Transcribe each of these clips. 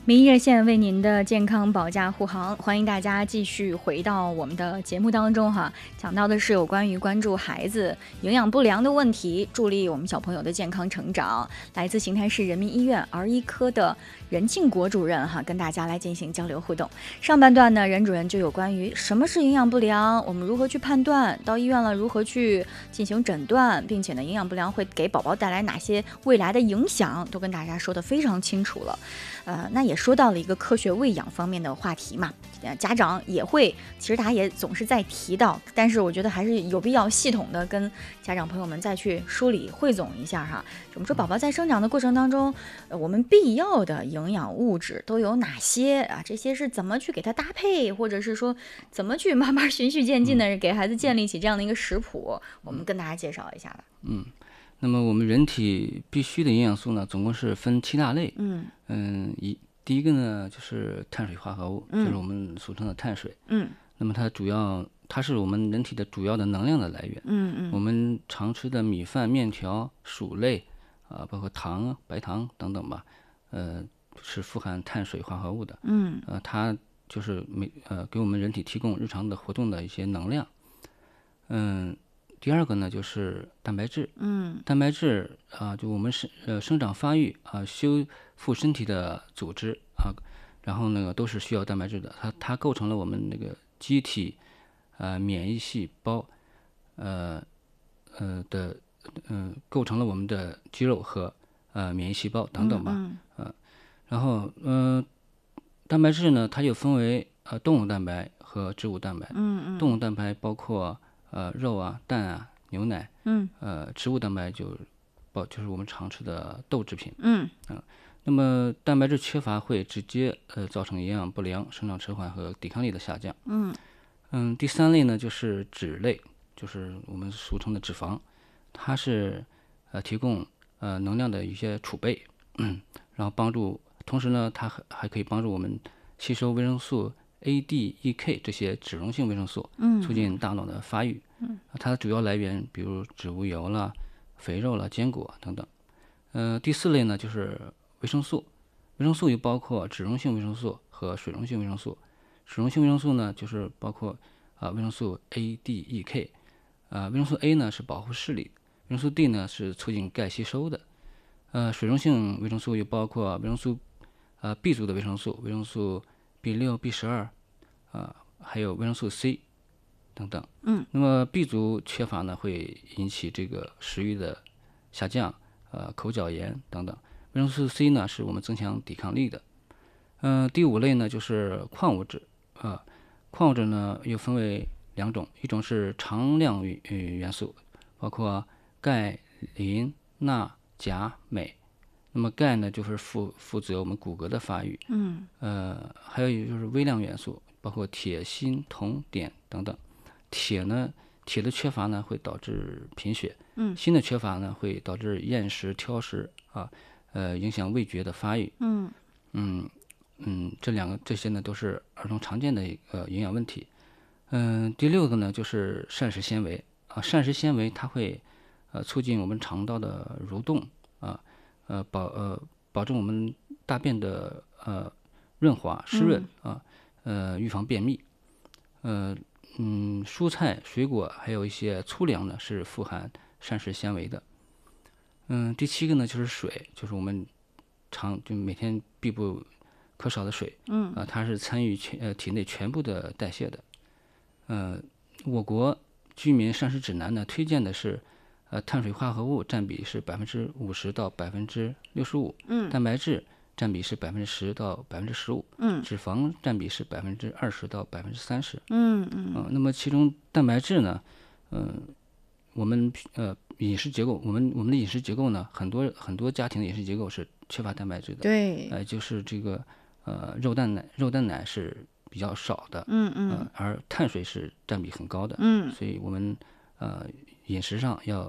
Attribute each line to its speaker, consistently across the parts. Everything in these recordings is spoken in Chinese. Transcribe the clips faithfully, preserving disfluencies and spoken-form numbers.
Speaker 1: 民意热线为您的健康保驾护航，欢迎大家继续回到我们的节目当中哈。讲到的是有关于关注孩子营养不良的问题，助力我们小朋友的健康成长。来自邢台市人民医院儿医科的任庆国主任哈，跟大家来进行交流互动。上半段呢，任主任就有关于什么是营养不良，我们如何去判断，到医院了如何去进行诊断，并且呢，营养不良会给宝宝带来哪些未来的影响，都跟大家说得非常清楚了。呃，那也说到了一个科学喂养方面的话题嘛，家长也会，其实大家也总是在提到，但是我觉得还是有必要系统的跟家长朋友们再去梳理汇总一下哈。我们说宝宝在生长的过程当中，呃，我们必要的营养物质都有哪些啊？这些是怎么去给它搭配，或者是说怎么去慢慢循序渐进的给孩子建立起这样的一个食谱？我们跟大家介绍一下吧。
Speaker 2: 嗯。那么我们人体必须的营养素呢，总共是分七大类。
Speaker 1: 嗯
Speaker 2: 嗯，一第一个呢就是碳水化合物，
Speaker 1: 嗯、
Speaker 2: 就是我们俗称的碳水。
Speaker 1: 嗯。
Speaker 2: 那么它主要，它是我们人体的主要的能量的来源。
Speaker 1: 嗯嗯。
Speaker 2: 我们常吃的米饭、面条、薯类啊、呃，包括糖、白糖等等吧，呃，是富含碳水化合物的。
Speaker 1: 嗯。
Speaker 2: 呃，它就是每呃给我们人体提供日常的活动的一些能量。嗯。第二个呢，就是蛋白质。
Speaker 1: 嗯，
Speaker 2: 蛋白质啊、呃，就我们生呃生长发育啊、呃，修复身体的组织啊，然后那个都是需要蛋白质的。它它构成了我们那个机体呃免疫细胞呃呃的嗯、呃，构成了我们的肌肉和呃免疫细胞等等吧。
Speaker 1: 嗯嗯、
Speaker 2: 呃，然后嗯、呃，蛋白质呢，它又分为呃动物蛋白和植物蛋白。
Speaker 1: 嗯嗯。
Speaker 2: 动物蛋白包括呃，肉啊、蛋啊、牛奶，
Speaker 1: 嗯，
Speaker 2: 呃，植物蛋白就包就是我们常吃的豆制品。
Speaker 1: 嗯，
Speaker 2: 啊、呃，那么蛋白质缺乏会直接呃造成营养不良、生长迟缓和抵抗力的下降。
Speaker 1: 嗯
Speaker 2: 嗯，第三类呢就是脂类，就是我们俗称的脂肪，它是呃提供呃能量的一些储备，嗯，然后帮助，同时呢，它还还可以帮助我们吸收维生素A、D、E、K 这些脂溶性维生素，促进大脑的发育。
Speaker 1: 嗯，
Speaker 2: 它的主要来源比如植物油啦、肥肉啦、坚果等等。呃，第四类呢就是维生素，维生素又包括脂溶性维生素和水溶性维生素。脂溶性维生素呢就是包括啊、呃、维生素 A、D、E、K。啊、呃，维生素 A 呢是保护视力，维生素 D 呢是促进钙吸收的。呃，水溶性维生素又包括维生素呃 B 族的维生素，维生素 B 六、B 十二。啊，还有维生素 C 等等。
Speaker 1: 嗯，
Speaker 2: 那么 B 族缺乏呢，会引起这个食欲的下降，呃，口角炎等等。维生素 C 呢，是我们增强抵抗力的。嗯、呃，第五类呢就是矿物质，啊、呃，矿物质呢又分为两种，一种是常量元素，包括钙、磷、钠、钾、镁。那么钙呢，就是负负责我们骨骼的发育。
Speaker 1: 嗯，
Speaker 2: 呃，还有就是微量元素。包括铁、锌、铜、碘等等。铁呢，铁的缺乏呢会导致贫血。
Speaker 1: 嗯，
Speaker 2: 锌的缺乏呢会导致厌食、挑食啊，呃，影响味觉的发育。
Speaker 1: 嗯
Speaker 2: 嗯嗯，这两个这些呢都是儿童常见的呃营养问题。嗯、呃，第六个呢就是膳食纤维啊，膳食纤维它会呃促进我们肠道的蠕动啊，呃保呃保证我们大便的呃润滑湿润啊。呃，预防便秘，呃，嗯，蔬菜、水果还有一些粗粮呢是富含膳食纤维的。嗯，第七个呢就是水，就是我们常就每天必不可少的水。
Speaker 1: 嗯，
Speaker 2: 啊、呃，它是参与全呃体内全部的代谢的。呃，我国居民膳食指南呢推荐的是，呃，碳水化合物占比是百分之五十到百分之六十五，
Speaker 1: 嗯，
Speaker 2: 蛋白质占比是百分之十到百分之十五，
Speaker 1: 嗯，
Speaker 2: 脂肪占比是百分之二十到百分之三十，
Speaker 1: 嗯嗯，
Speaker 2: 呃，那么其中蛋白质呢，嗯、呃，我们呃饮食结构，我们我们的饮食结构呢，很多很多家庭的饮食结构是缺乏蛋白质的，
Speaker 1: 对，
Speaker 2: 呃，就是这个呃肉蛋奶肉蛋奶是比较少的，
Speaker 1: 嗯嗯，
Speaker 2: 呃，而碳水是占比很高的，
Speaker 1: 嗯，
Speaker 2: 所以我们呃饮食上要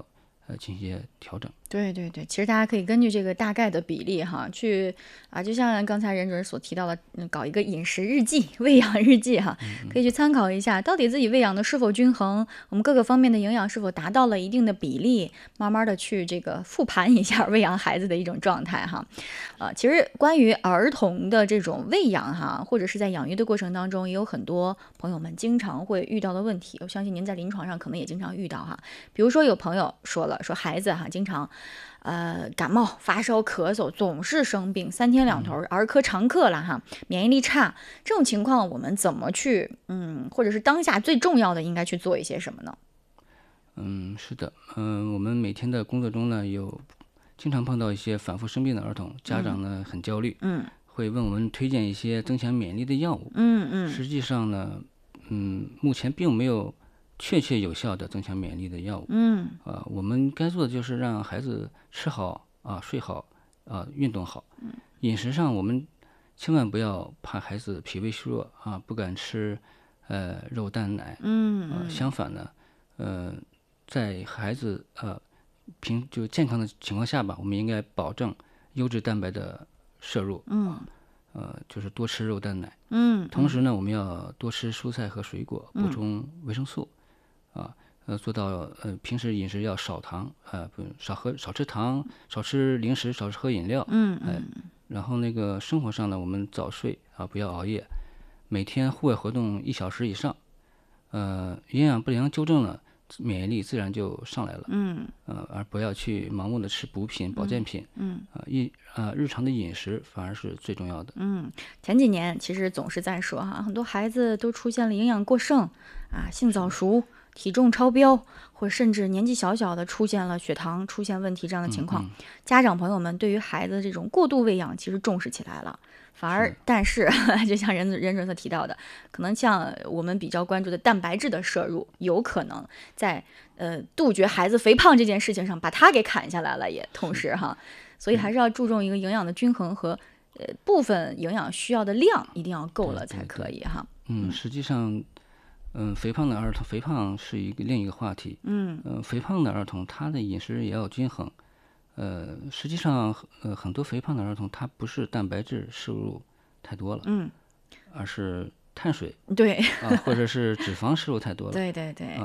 Speaker 2: 呃进行一些调整。
Speaker 1: 对对对，其实大家可以根据这个大概的比例哈，去啊，就像刚才任主任所提到的，嗯，搞一个饮食日记、喂养日记哈，可以去参考一下，到底自己喂养的是否均衡，我们各个方面的营养是否达到了一定的比例，慢慢的去这个复盘一下喂养孩子的一种状态哈。呃，其实关于儿童的这种喂养哈，或者是在养育的过程当中，也有很多朋友们经常会遇到的问题，我相信您在临床上可能也经常遇到哈。比如说有朋友说了，说孩子哈经常。呃，感冒、发烧、咳嗽，总是生病，三天两头，儿科常客了哈，免疫力差，这种情况我们怎么去，嗯，或者是当下最重要的应该去做一些什么呢？
Speaker 2: 嗯，是的，嗯，我们每天的工作中呢，有经常碰到一些反复生病的儿童，家长呢很焦虑，
Speaker 1: 嗯
Speaker 2: 会问我们推荐一些增强免疫力的药物。
Speaker 1: 嗯嗯
Speaker 2: 实际上呢，嗯，目前并没有确切有效的增强免疫力的药物。
Speaker 1: 嗯
Speaker 2: 呃，我们该做的就是让孩子吃好啊，睡好啊，运动好。饮食上我们千万不要怕孩子脾胃虚弱啊，不敢吃呃肉蛋奶。
Speaker 1: 嗯
Speaker 2: 呃，相反呢，呃，在孩子呃平就健康的情况下吧，我们应该保证优质蛋白的摄入。
Speaker 1: 嗯
Speaker 2: 呃，就是多吃肉蛋奶。
Speaker 1: 嗯，
Speaker 2: 同时呢，我们要多吃蔬菜和水果，补充维生素。啊，呃，做到呃平时饮食要少糖，呃，不少喝少吃糖，少吃零食，少吃喝饮料。
Speaker 1: 嗯
Speaker 2: 哎，然后那个生活上呢，我们早睡啊，不要熬夜，每天户外活动一小时以上。呃，营养不良纠正了，免疫力自然就上来了。
Speaker 1: 嗯
Speaker 2: 呃，而不要去盲目的吃补品、保健品。嗯，啊，一啊，日常的饮食反而是最重要的。
Speaker 1: 嗯，前几年其实总是在说哈，很多孩子都出现了营养过剩啊，性早熟。体重超标，或者甚至年纪小小的出现了血糖出现问题这样的情况，
Speaker 2: 嗯嗯、
Speaker 1: 家长朋友们对于孩子的这种过度喂养其实重视起来了，反而但是就像任任主任所提到的，可能像我们比较关注的蛋白质的摄入，有可能在呃杜绝孩子肥胖这件事情上把它给砍下来了，也同时哈，所以还是要注重一个营养的均衡和呃部分营养需要的量一定要够了才可以哈。
Speaker 2: 嗯，实际上。嗯，肥胖的儿童，肥胖是一个另一个话题。
Speaker 1: 嗯，
Speaker 2: 呃，肥胖的儿童，他的饮食也要均衡。呃，实际上，呃，很多肥胖的儿童，他不是蛋白质摄入太多了，
Speaker 1: 嗯，
Speaker 2: 而是碳水，
Speaker 1: 对，
Speaker 2: 啊，或者是脂肪摄入太多了。
Speaker 1: 对对对。